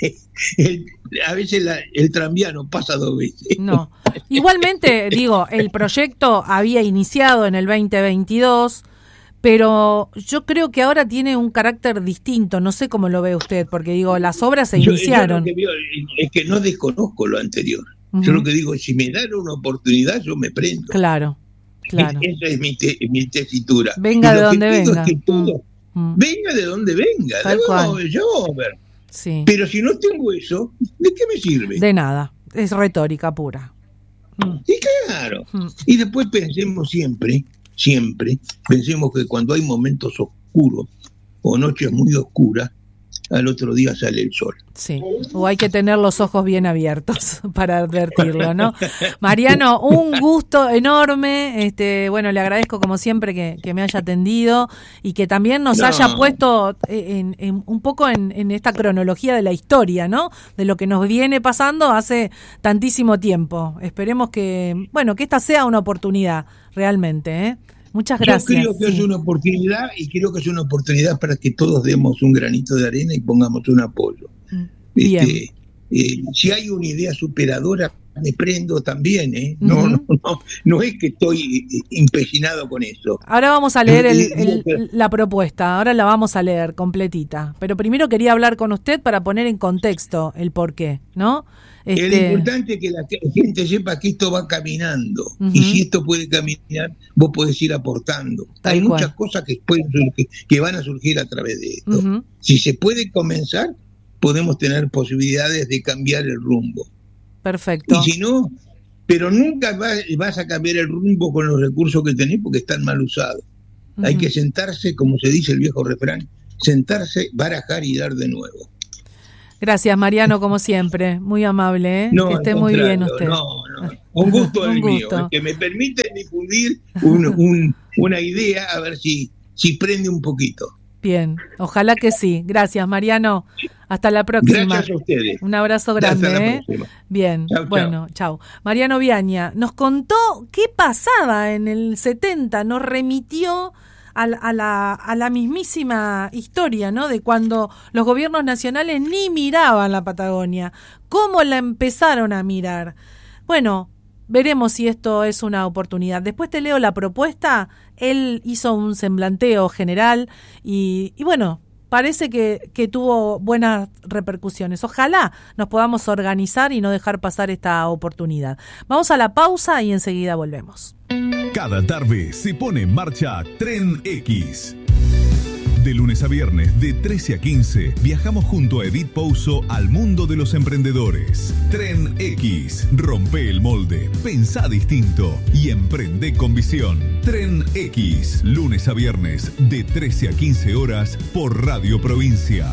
el, a veces la, el tranvía no pasa dos veces. No, igualmente, digo, el proyecto había iniciado en el veinte veintidós, pero yo creo que ahora tiene un carácter distinto, no sé cómo lo ve usted, porque digo, las obras se yo, iniciaron. Yo lo que veo es que no desconozco lo anterior. Uh-huh. Yo lo que digo es, si me dan una oportunidad, yo me prendo. Claro, claro. Esa es mi, te, mi tesitura. Venga de donde venga. Es que todo, uh-huh. venga de donde venga. Tal de cual. Yo, a ver. Sí. Pero si no tengo eso, ¿de qué me sirve? De nada, es retórica pura. Mm. Y claro. Mm. Y después pensemos siempre... Siempre pensemos que cuando hay momentos oscuros o noches muy oscuras, al otro día sale el sol. Sí, o hay que tener los ojos bien abiertos para advertirlo, ¿no? Mariano, un gusto enorme, este, bueno, le agradezco como siempre que, que me haya atendido y que también nos no. haya puesto en, en, un poco en, en esta cronología de la historia, ¿no? De lo que nos viene pasando hace tantísimo tiempo. Esperemos que, bueno, que esta sea una oportunidad realmente, ¿eh? Muchas gracias. Yo creo que sí. es una oportunidad y creo que es una oportunidad para que todos demos un granito de arena y pongamos un apoyo. Bien. Este, eh, si hay una idea superadora, me prendo también, ¿eh? No, uh-huh. no, no, no es que estoy empecinado con eso. Ahora vamos a leer el, el, la propuesta, ahora la vamos a leer completita, pero primero quería hablar con usted para poner en contexto el porqué, ¿no? Este... Es importante que la gente sepa que esto va caminando, uh-huh. y si esto puede caminar, vos podés ir aportando. Tal Hay cual. Muchas cosas que, pueden surgir, que van a surgir a través de esto. Uh-huh. Si se puede comenzar, podemos tener posibilidades de cambiar el rumbo. Perfecto. Y si no, pero nunca vas, vas a cambiar el rumbo con los recursos que tenés porque están mal usados. Uh-huh. Hay que sentarse, como se dice el viejo refrán, sentarse, barajar y dar de nuevo. Gracias, Mariano, como siempre. Muy amable, ¿eh? No, que esté muy bien usted. No, no. Un gusto el mío, ¿eh? Que me permite difundir un, un, una idea, a ver si, si prende un poquito. Bien, ojalá que sí. Gracias, Mariano. Hasta la próxima. Gracias a ustedes. Un abrazo grande. Hasta la próxima. ¿eh? Bien, chau, bueno, chao. Mariano Viaña nos contó qué pasaba en el setenta, nos remitió a la, a la, a la mismísima historia, ¿no? De cuando los gobiernos nacionales ni miraban la Patagonia, cómo la empezaron a mirar. Bueno, veremos si esto es una oportunidad. Después te leo la propuesta. Él hizo un semblanteo general y, y bueno, parece que, que tuvo buenas repercusiones. Ojalá nos podamos organizar y no dejar pasar esta oportunidad. Vamos a la pausa y enseguida volvemos. Cada tarde se pone en marcha Tren X. De lunes a viernes, de trece a quince, viajamos junto a Edith Pouso al mundo de los emprendedores. Tren X. Rompe el molde, pensá distinto y emprende con visión. Tren X. Lunes a viernes, de trece a quince horas, por Radio Provincia.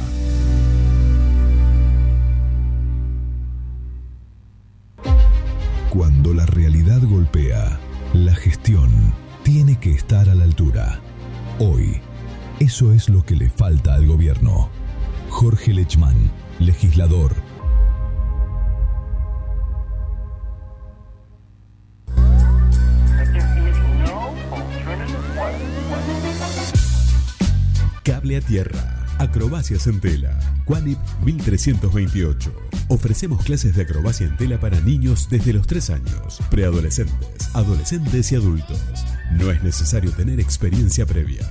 Cuando la realidad golpea, la gestión tiene que estar a la altura. Hoy, eso es lo que le falta al gobierno. Jorge Lechman, legislador. Cable a tierra. Acrobacias en tela. Qualip mil trescientos veintiocho. Ofrecemos clases de acrobacia en tela para niños desde los tres años, preadolescentes, adolescentes y adultos. No es necesario tener experiencia previa.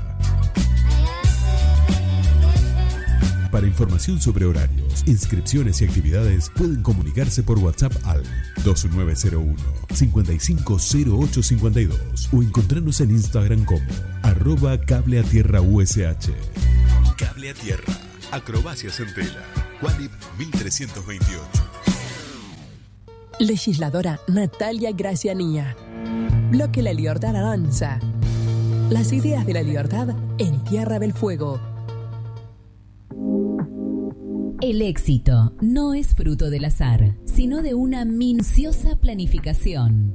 Para información sobre horarios, inscripciones y actividades, pueden comunicarse por WhatsApp al dos nueve cero uno, cinco cinco cero ocho cinco dos o encontrarnos en Instagram como arroba cable a tierra U S H. Cable a tierra, acrobacias en tela, Qualip mil trescientos veintiocho. Legisladora Natalia Gracianía. Bloque La Libertad avanza. Las ideas de la libertad en Tierra del Fuego. El éxito no es fruto del azar, sino de una minuciosa planificación.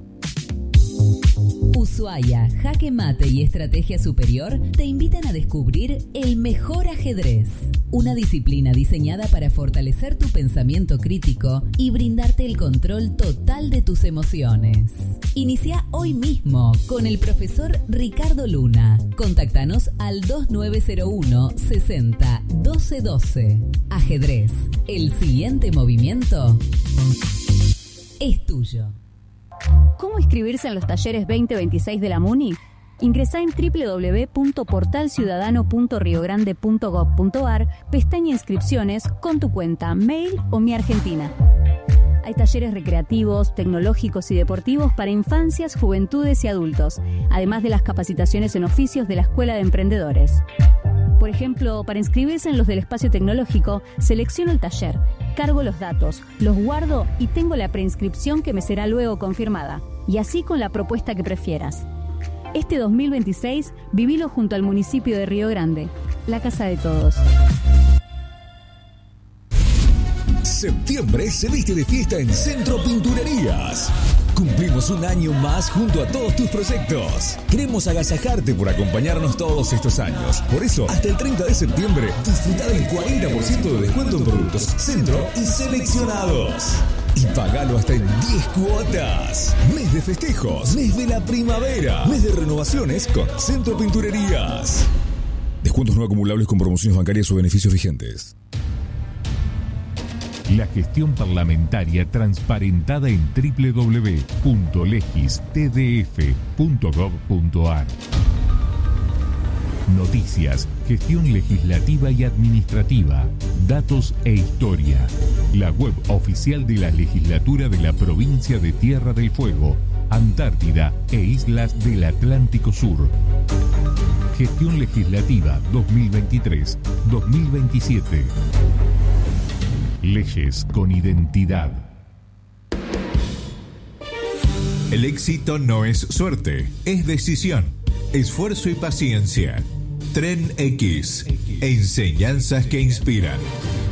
Ushuaia, Jaque Mate y Estrategia Superior te invitan a descubrir el mejor ajedrez, una disciplina diseñada para fortalecer tu pensamiento crítico y brindarte el control total de tus emociones. Inicia hoy mismo con el profesor Ricardo Luna. Contáctanos al dos nueve cero uno, sesenta, doce doce. Ajedrez, el siguiente movimiento es tuyo. ¿Cómo inscribirse en los talleres veinte veintiséis de la MUNI? Ingresá en doble u doble u doble u punto portal ciudadano punto rio grande punto gob punto ar, pestaña Inscripciones, con tu cuenta, mail o Mi Argentina. Hay talleres recreativos, tecnológicos y deportivos para infancias, juventudes y adultos, además de las capacitaciones en oficios de la Escuela de Emprendedores. Por ejemplo, para inscribirse en los del espacio tecnológico, selecciono el taller, cargo los datos, los guardo y tengo la preinscripción que me será luego confirmada. Y así con la propuesta que prefieras. Este dos mil veintiséis, vivilo junto al municipio de Río Grande, la casa de todos. Septiembre se viste de fiesta en Centro Pinturerías. Cumplimos un año más junto a todos tus proyectos. Queremos agasajarte por acompañarnos todos estos años. Por eso, hasta el treinta de septiembre, disfruta del cuarenta por ciento de descuento en productos Centro y seleccionados. Y pagalo hasta en diez cuotas. Mes de festejos, mes de la primavera, mes de renovaciones con Centro Pinturerías. Descuentos no acumulables con promociones bancarias o beneficios vigentes. La gestión parlamentaria transparentada en doble u doble u doble u punto legis t d f punto gov punto a r. Noticias, gestión legislativa y administrativa, datos e historia. La web oficial de la legislatura de la provincia de Tierra del Fuego, Antártida e Islas del Atlántico Sur. Gestión legislativa dos mil veintitrés dos mil veintisiete. Leyes con identidad. El éxito no es suerte, es decisión, esfuerzo y paciencia. Tren X, enseñanzas que inspiran.